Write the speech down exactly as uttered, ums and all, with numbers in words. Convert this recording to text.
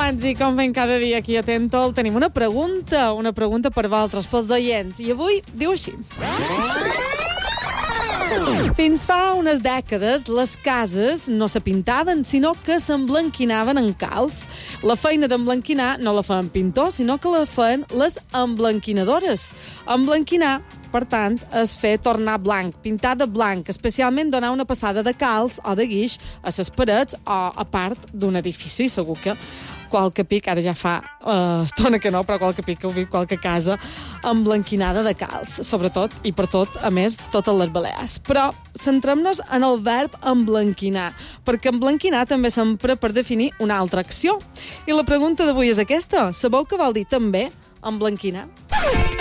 tornats i com fem cada dia aquí a Tentol, tenim una pregunta, una pregunta per vosaltres, pels oients, i avui diu així. Fins fa unes dècades, les cases no se pintaven, sinó que s'emblanquinaven en calç. La feina d'emblanquinar no la feien pintors, sinó que la feien les emblanquinadores. Emblanquinar, per tant, és fer tornar blanc, pintar de blanc, especialment donar una passada de calç o de guix a les parets o a part d'un edifici. Segur que qualque pic, ara ja fa uh, estona que no, però qualque pic que heu vist qualque casa emblanquinada de calç, sobretot i per tot, a més, totes les Balears. Però centrem-nos en el verb emblanquinar, perquè emblanquinar també s'empra per definir una altra acció. I la pregunta d'avui és aquesta. Sabeu què vol dir també emblanquinar?